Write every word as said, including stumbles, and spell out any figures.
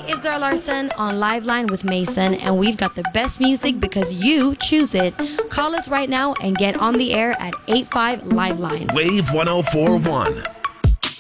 it's Zara Larson on Liveline with Mason, and we've got the best music because you choose it. Call us right now and get on the air at eight five Liveline. Wave one oh four one.